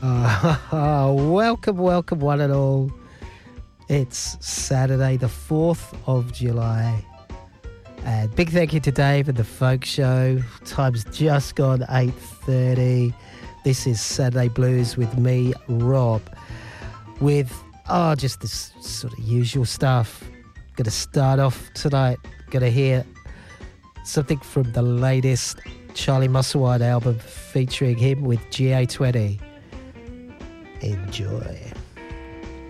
Welcome, one and all. It's Saturday, the 4th of July. And big thank you to Dave and the Folk Show. Time's just gone 8:30. This is Saturday Blues with me, Rob. With, just this sort of usual stuff. Going to start off tonight. Going to hear something from the latest Charlie Musselwhite album featuring him with GA20. Enjoy.